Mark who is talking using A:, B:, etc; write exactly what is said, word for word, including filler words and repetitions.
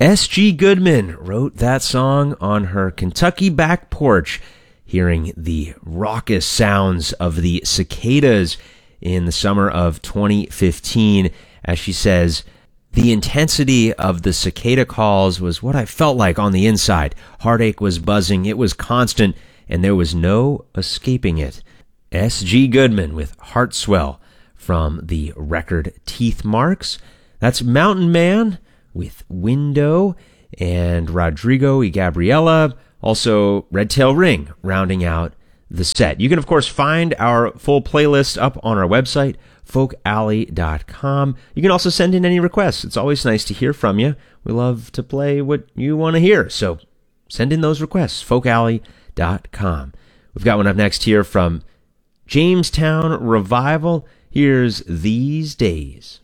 A: S G Goodman wrote that song on her Kentucky back porch, hearing the raucous sounds of the cicadas in the summer of twenty fifteen. As she says, the intensity of the cicada calls was what I felt like on the inside. Heartache was buzzing, it was constant, and there was no escaping it. S G Goodman with Heartswell from the record Teeth Marks. That's Mountain Man with Window, and Rodrigo y Gabriela, also Red Tail Ring, rounding out the set. You can, of course, find our full playlist up on our website, folk alley dot com. You can also send in any requests. It's always nice to hear from you. We love to play what you want to hear, so send in those requests, folk alley dot com. We've got one up next here from Jamestown Revival. Here's These Days.